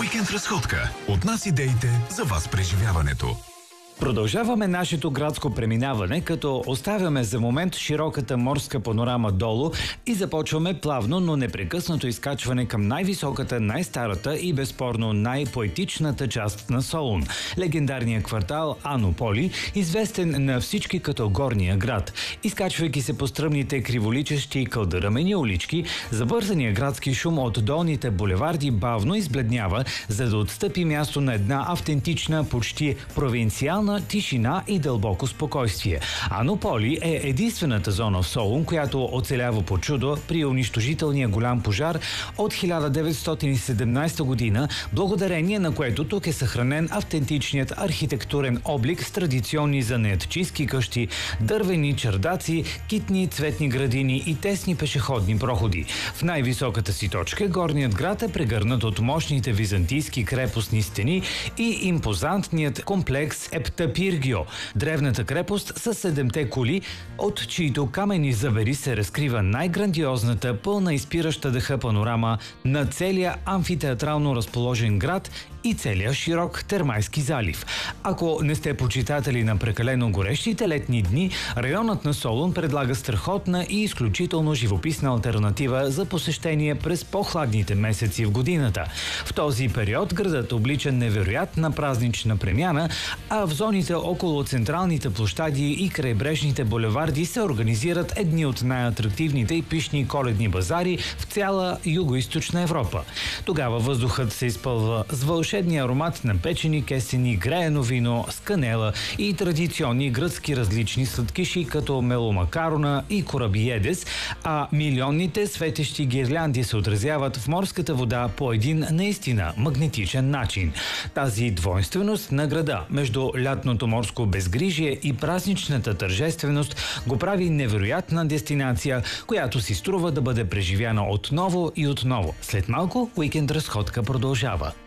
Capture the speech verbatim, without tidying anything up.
Уикенд разходка. От нас идеите за вас преживяването. Продължаваме нашето градско преминаване, като оставяме за момент широката морска панорама долу и започваме плавно, но непрекъснато изкачване към най-високата, най-старата и безспорно най-поетичната част на Солун – легендарния квартал Анополи, известен на всички като Горния град. Изкачвайки се по стръмните криволичещи и кълдърамени улички, забързания градски шум от долните булеварди бавно избледнява, за да отстъпи място на една автентична, почти провинциална тишина и дълбоко спокойствие. Анополи е единствената зона в Солун, която оцелява по чудо при унищожителния голям пожар от хиляда деветстотин и седемнадесета година, благодарение на което тук е съхранен автентичният архитектурен облик с традиционни занаятчийски къщи, дървени чердаци, китни цветни градини и тесни пешеходни проходи. В най-високата си точка горният град е прегърнат от мощните византийски крепостни стени и импозантният комплекс Ептапиргио, древната крепост с седемте кули, от чието камени завери се разкрива най-грандиозната, пълна изпираща дъха панорама на целия амфитеатрално разположен град и целия широк Термайски залив. Ако не сте почитатели на прекалено горещите летни дни, районът на Солун предлага страхотна и изключително живописна алтернатива за посещение през по-хладните месеци в годината. В този период градът облича невероятна празнична премяна, а в зоните около централните площади и крайбрежните булеварди се организират едни от най-атрактивните и пищни коледни базари в цяла Югоизточна Европа. Тогава въздухът се изпълва с вълшебния аромат на печени кесени, греено вино, сканела и традиционни гръцки различни сладкиши като меломакарона и корабиедес, а милионните светещи гирлянди се отразяват в морската вода по един наистина магнетичен начин. Тази двойственост на града между лятното морско безгрижие и празничната тържественост го прави невероятна дестинация, която си струва да бъде преживяна отново и отново. След малко уикенд разходка продължава.